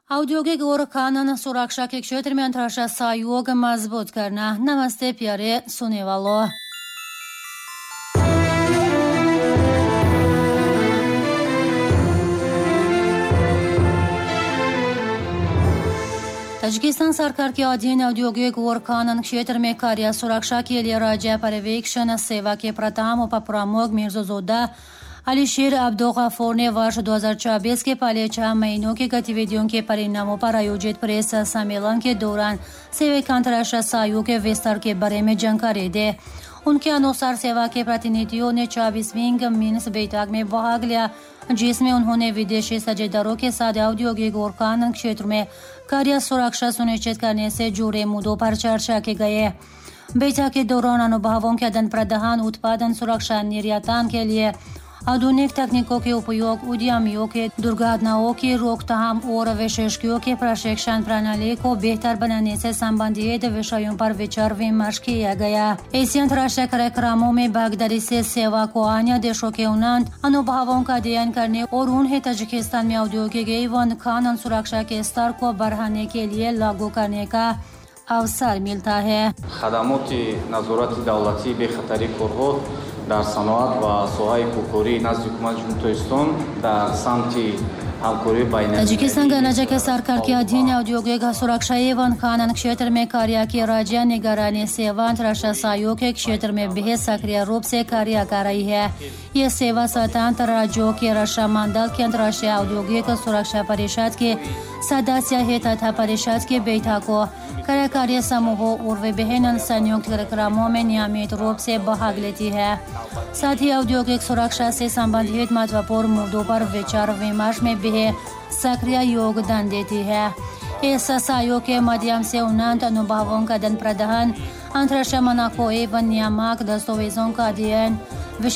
औद्योगिक और कानून सुरक्षा के क्षेत्र में अंतर्राष्ट्रीय सहयोग मजबूत करना। नमस्ते प्यारे सुनने वालों। ताजिकिस्तान सरकार के अधीन औद्योगिक और कानून क्षेत्र में कार्य सुरक्षा के लिए राज्य पर्यवेक्षण सेवा के प्रथम उप प्रमुख मिर्ज़ाजोदा अलीशेर अब्दुल-गफूर ने वर्ष 2024 के पहले 6 महीनों की गतिविधियों के परिणामों पर आयोजित प्रेस सम्मेलन के दौरान सेवा के अंतर्राष्ट्रीय सहयोग के विस्तार के बारे में जानकारी दी। उनके अनुसार सेवा के प्रतिनिधियों ने 24वीं मिन्स बैठक में भाग लिया, जिसमें उन्होंने विदेशी साझेदारों के साथ औद्योगिक और कानून क्षेत्र में कार्य सुरक्षा सुनिश्चित करने से जुड़े मुद्दों पर चर्चा की गई। बैठक के दौरान अनुभवों के आदान प्रदान, उत्पादन सुरक्षा, निर्यातन के लिए आधुनिक तकनीकों के उपयोग, उद्यमियों के दुर्घटनाओं की रोकथाम और विशेषज्ञों के प्रशिक्षण प्रणाली को बेहतर बनाने से संबंधित विषयों पर विचार विमर्श किया गया। ऐसे अंतर्राष्ट्रीय कार्यक्रमों में भागीदारी से सेवा को अन्य देशों के उन्नत अनुभवों का अध्ययन करने और उन्हें ताजिकिस्तान में औद्योगिक एवं कानून सुरक्षा के स्तर को बढ़ाने के लिए लागू करने का अवसर मिलता है। در صنعت و سوهای کوکوری نزد حکومت جمهوری اسلامی در سمت همکاری بین ताजिकिस्तान गणराज्य के सरकार के अधीन औद्योगिक सुरक्षा एवं कानून क्षेत्र में कार्य की राज्य निगरानी सेवा अंतर्राष्ट्रीय सहयोग के क्षेत्र में बेहद सक्रिय रूप से कार्य कर रही है। यह सेवा स्वतंत्र राज्यों के राष्ट्रमंडल के अंतर्राष्ट्रीय औद्योगिक सुरक्षा परिषद के सदस्य है तथा परिषद के बैठकों, कार्यकारी समूहों और विभिन्न संयुक्त कार्यक्रमों में नियमित रूप से भाग लेती है। साथ ही औद्योगिक सुरक्षा से संबंधित महत्वपूर्ण मुद्दों पर विचार विमर्श में भी सक्रिय योगदान देती है। इस सहयोग के माध्यम से उन्नत अनुभवों का आदान प्रदान, अंतर्राष्ट्रीय मानकों एवं नियामक दस्तावेजों का अध्ययन,